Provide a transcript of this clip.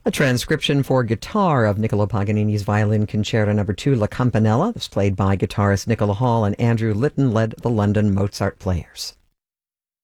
A transcription for guitar of Niccolo Paganini's Violin Concerto No. 2, La Campanella, was played by guitarist Nicola Hall, and Andrew Litton led the London Mozart Players.